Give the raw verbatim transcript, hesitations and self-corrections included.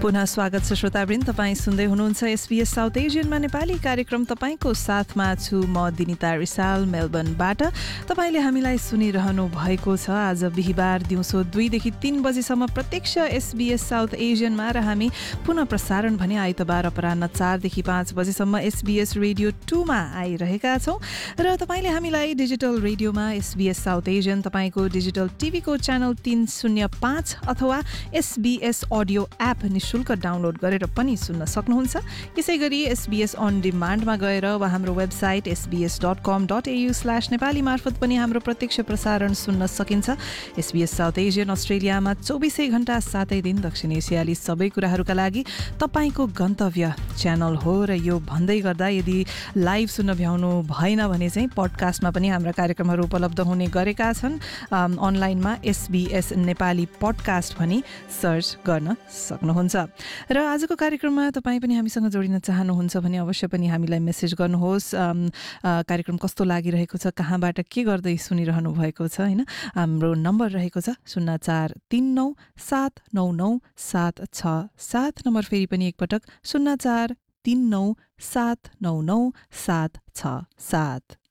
पुनः स्वागत छ श्रोतावृन्द, तपाईँ सुन्दै हुनुहुन्छ एसबीएस साउथ एसियनमा नेपाली कार्यक्रम। तपाईँको साथमा छु म दिनिता रिसाल मेलबर्नबाट। तपाईँले हामीलाई सुनिरहनु भएको छ आज बिहिबार दिउँसो दुईदेखि तीन बजीसम्म प्रत्यक्ष एसबीएस साउथ एसियनमा, र हामी पुनः प्रसारण भने आइतबार अपराह्न चारदेखि पाँच बजीसम्म एसबीएस रेडियो टूमा आइरहेका छौँ। र तपाईँले हामीलाई डिजिटल रेडियोमा एसबीएस साउथ एसियन, तपाईँको डिजिटल टिभीको च्यानल तीन शून्य पाँच अथवा एसबीएस अडियो एप निःशुल्क डाउनलोड गरेर पनि सुन्न सक्नुहुन्छ। यसै गरी एसबीएस अन डिमान्डमा गएर वा हाम्रो वेबसाइट एसबीएस डट कम डट एयु स्ल्यास नेपाली मार्फत पनि हाम्रो प्रत्यक्ष प्रसारण सुन्न सकिन्छ। एसबीएस साउथ एसियन अस्ट्रेलियामा चौबिसै घण्टा सातै दिन दक्षिण एसियाली सबै कुराहरूका लागि तपाईँको गन्तव्य च्यानल हो। र यो भन्दै गर्दा यदि लाइभ सुन्न भ्याउनु भएन भने चाहिँ पडकास्टमा पनि हाम्रा कार्यक्रमहरू उपलब्ध हुने गरेका छन्। अनलाइनमा एसबीएस नेपाली पडकास्ट भनी सर्च गर्न सक्नुहुन्छ। र आजको कार्यक्रममा तपाईँ पनि हामीसँग जोडिन चाहनुहुन्छ भने अवश्य पनि हामीलाई मेसेज गर्नुहोस्। कार्यक्रम कस्तो लागिरहेको छ, कहाँबाट के गर्दै सुनिरहनु भएको छ, होइन। हाम्रो नम्बर रहेको छ शून्य चार तिन नौ सात नौ नौ सात छ सात। नम्बर फेरि पनि एकपटक शून्य चार तिन नौ सात नौ नौ सात छ सात।